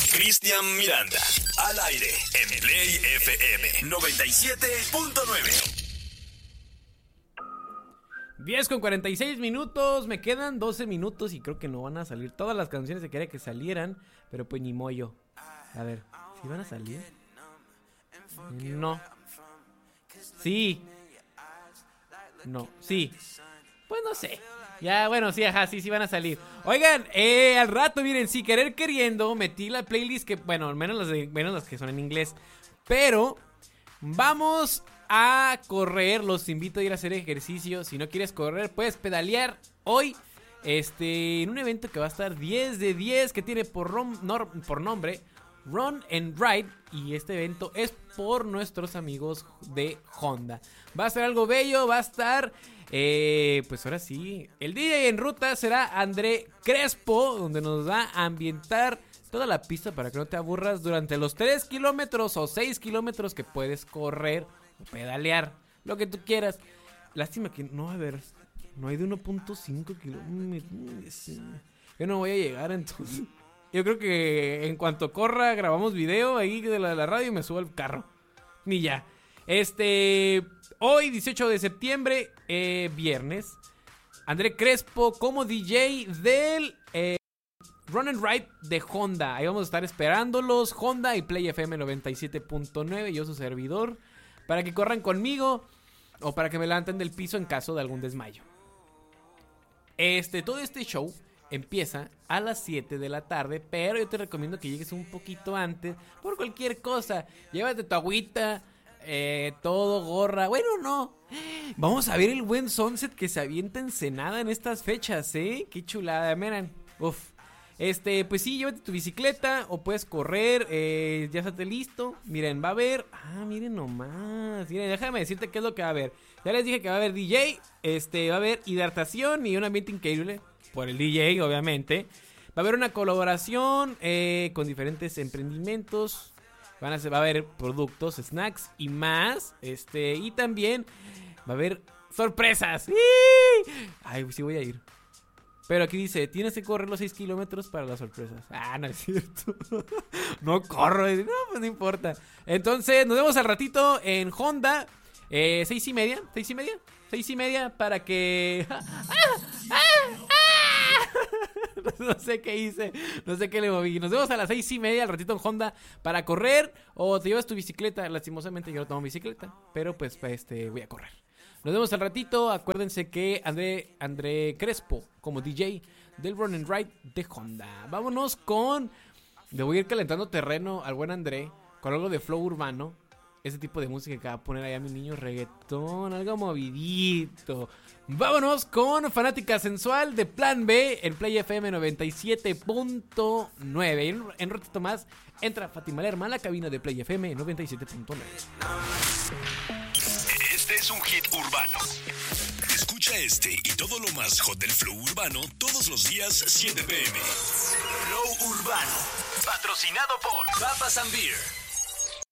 Cristian Miranda, al aire en Play FM 97.9. 10:46, me quedan 12 minutos y creo que no van a salir todas las canciones que quería que salieran, pero pues ni mollo. A ver, ¿sí van a salir? No. Sí. No, sí. Pues no sé. Ya, bueno, sí, ajá, sí van a salir. Oigan, al rato, miren, si querer queriendo, metí la playlist que, bueno, menos las que son en inglés. Pero vamos a correr, los invito a ir a hacer ejercicio. Si no quieres correr, puedes pedalear hoy en un evento que va a estar 10 de 10, que tiene por nombre Run and Ride. Y este evento es por nuestros amigos de Honda. Va a ser algo bello, va a estar pues ahora sí, el DJ en ruta será André Crespo, donde nos va a ambientar toda la pista para que no te aburras durante los 3 kilómetros o 6 kilómetros que puedes correr o pedalear, lo que tú quieras. Lástima que no, a ver, no hay de 1.5 kilómetros. Yo no voy a llegar, entonces yo creo que en cuanto corra grabamos video ahí de la radio y me subo al carro. Ni ya. Hoy 18 de septiembre, viernes, André Crespo como DJ del Run and Ride de Honda. Ahí vamos a estar esperándolos, Honda y Play FM 97.9, yo su servidor, para que corran conmigo o para que me levanten del piso en caso de algún desmayo. Todo este show empieza a las 7 de la tarde, pero yo te recomiendo que llegues un poquito antes por cualquier cosa. Llévate tu agüita, todo, gorra. Bueno, no. Vamos a ver el buen sunset que se avienta Ensenada en estas fechas, Qué chulada, miren. Uf. Pues sí, llévate tu bicicleta o puedes correr, ya estate listo. Miren, va a haber, miren nomás. Miren, déjame decirte qué es lo que va a haber. Ya les dije que va a haber DJ, va a haber hidratación y un ambiente increíble por el DJ, obviamente. Va a haber una colaboración con diferentes emprendimientos. Va a haber productos, snacks y más. Y también va a haber sorpresas. ¡Sí! Ay, sí voy a ir. Pero aquí dice, tienes que correr los 6 kilómetros para las sorpresas. No es cierto. No corro. No, pues no importa. Entonces, nos vemos al ratito en Honda. 6:30. 6:30 para que... No sé qué hice, no sé qué le moví. Nos vemos a las 6:30 al ratito en Honda para correr. O te llevas tu bicicleta. Lastimosamente yo no tomo bicicleta, pero pues voy a correr. Nos vemos al ratito. Acuérdense que André Crespo como DJ del Run and Ride de Honda. Vámonos con... Le voy a ir calentando terreno al buen André con algo de flow urbano. Ese tipo de música que va a poner allá mi niño, reggaetón, algo movidito. Vámonos con Fanática Sensual de Plan B en Play FM 97.9. En un ratito más entra Fátima Lerma a la cabina de Play FM 97.9. Este es un hit urbano. Escucha este y todo lo más hot del flow urbano todos los días 7 p.m. Flow Urbano, patrocinado por Papas and Beer.